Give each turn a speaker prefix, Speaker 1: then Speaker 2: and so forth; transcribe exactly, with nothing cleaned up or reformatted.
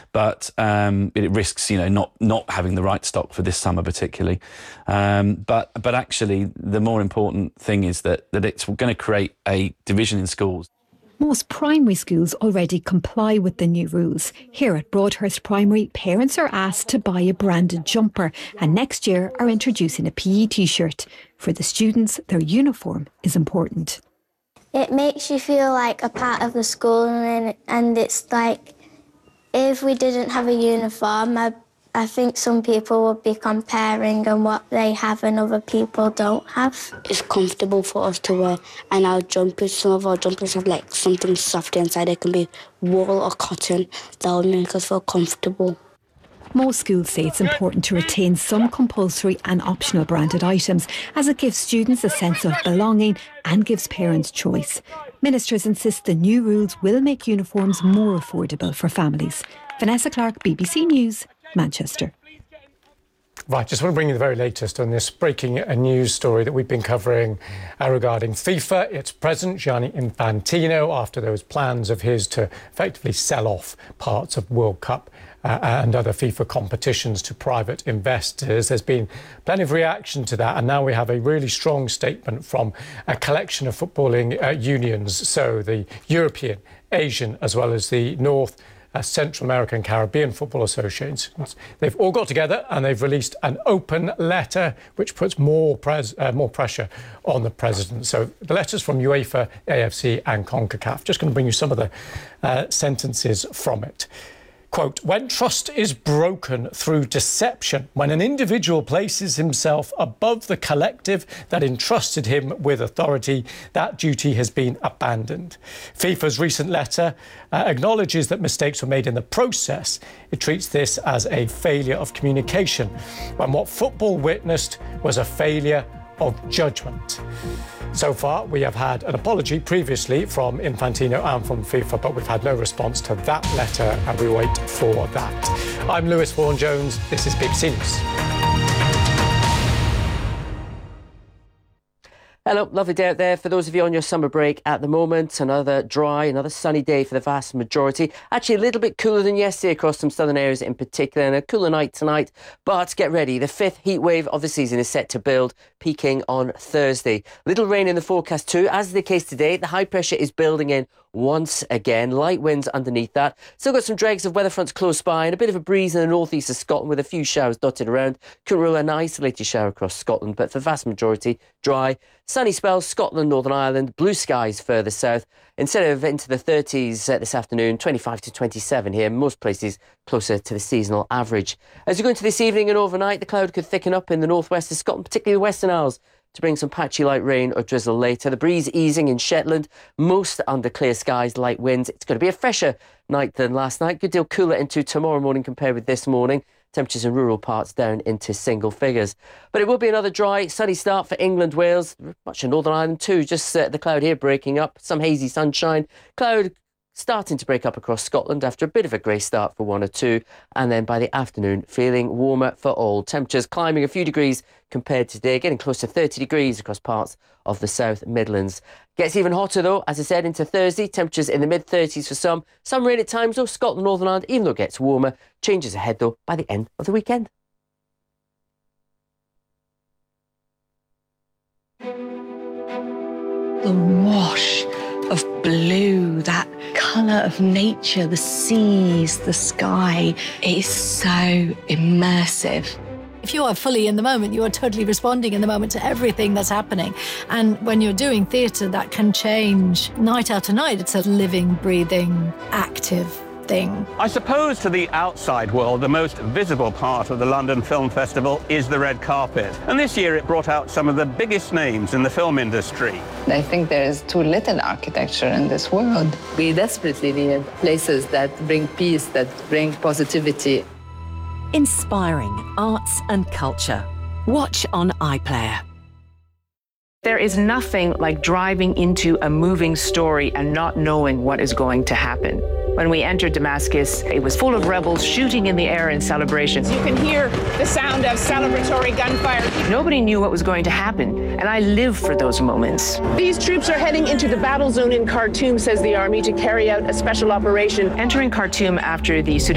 Speaker 1: but um, it risks, you know, not not having the right stock for this summer particularly. Um, but but actually, the more important thing is that that it's going to create a division in schools.
Speaker 2: Most primary schools already comply with the new rules. Here at Broadhurst Primary, parents are asked to buy a branded jumper and next year are introducing a P E T-shirt. For the students, their uniform is important.
Speaker 3: It makes you feel like a part of the school, and, and it's like, if we didn't have a uniform, I, I think some people would be comparing on what they have and other people don't have.
Speaker 4: It's comfortable for us to wear, and our jumpers, some of our jumpers have like something soft inside. It can be wool or cotton. That will make us feel comfortable.
Speaker 2: Most schools say it's important to retain some compulsory and optional branded items, as it gives students a sense of belonging and gives parents choice. Ministers insist the new rules will make uniforms more affordable for families. Vanessa Clark, B B C News, Manchester.
Speaker 5: Right, just want to bring you the very latest on this breaking news story that we've been covering uh, regarding FIFA. Its president, Gianni Infantino, after those plans of his to effectively sell off parts of World Cup uh, and other FIFA competitions to private investors. There's been plenty of reaction to that, and now we have a really strong statement from a collection of footballing uh, unions, so the European, Asian, as well as the North Uh, Central American Caribbean Football Associations. They've all got together and they've released an open letter which puts more, pres uh, more pressure on the president. So the letters from UEFA, A F C and CONCACAF. Just going to bring you some of the uh, sentences from it. Quote, when trust is broken through deception, when an individual places himself above the collective that entrusted him with authority, that duty has been abandoned. FIFA's recent letter uh, acknowledges that mistakes were made in the process. It treats this as a failure of communication, when what football witnessed was a failure of judgment. So far, we have had an apology previously from Infantino and from FIFA, but we've had no response to that letter, and we wait for that. I'm Lewis Vaughan-Jones. This is B B C News.
Speaker 6: Hello, lovely day out there. For those of you on your summer break at the moment, another dry, another sunny day for the vast majority. Actually, a little bit cooler than yesterday across some southern areas in particular, and a cooler night tonight. But get ready, the fifth heat wave of the season is set to build, peaking on Thursday. Little rain in the forecast too, as is the case today. The high pressure is building in once again. Light winds underneath that. Still got some dregs of weather fronts close by and a bit of a breeze in the northeast of Scotland with a few showers dotted around. Couldn't rule an isolated shower across Scotland, but for the vast majority, dry. Sunny spells, Scotland, Northern Ireland, blue skies further south. Instead of into the thirties uh, this afternoon, twenty-five to twenty-seven here, most places closer to the seasonal average. As you go into this evening and overnight, the cloud could thicken up in the northwest of Scotland, particularly the Western Isles, to bring some patchy light rain or drizzle later. The breeze easing in Shetland, most under clear skies, light winds. It's going to be a fresher night than last night. Good deal cooler into tomorrow morning compared with this morning. Temperatures in rural parts down into single figures. But it will be another dry, sunny start for England, Wales, much of Northern Ireland too. Just uh, the cloud here breaking up, some hazy sunshine. Cloud starting to break up across Scotland after a bit of a grey start for one or two, and then by the afternoon feeling warmer for all. Temperatures climbing a few degrees compared to today, getting close to thirty degrees across parts of the South Midlands. Gets even hotter though, as I said, into Thursday. Temperatures in the mid thirties for some. Some rain at times though. Scotland, Northern Ireland, even though it gets warmer. Changes ahead though by the end of the weekend.
Speaker 7: The wash of blue, that colour of nature, the seas, the sky. It is so immersive.
Speaker 8: If you are fully in the moment, you are totally responding in the moment to everything that's happening. And when you're doing theatre, that can change night after night. It's a living, breathing, active thing.
Speaker 9: I suppose to the outside world, the most visible part of the London Film Festival is the red carpet. And this year it brought out some of the biggest names in the film industry.
Speaker 10: I think there is too little architecture in this world. We desperately need places that bring peace, that bring positivity.
Speaker 11: Inspiring arts and culture. Watch on iPlayer.
Speaker 12: There is nothing like driving into a moving story and not knowing what is going to happen. When we entered Damascus, it was full of rebels shooting in the air in celebration.
Speaker 13: You can hear the sound of celebratory gunfire.
Speaker 12: Nobody knew what was going to happen, and I live for those moments.
Speaker 13: These troops are heading into the battle zone in Khartoum, says the army, to carry out a special operation.
Speaker 12: Entering Khartoum after the Sudan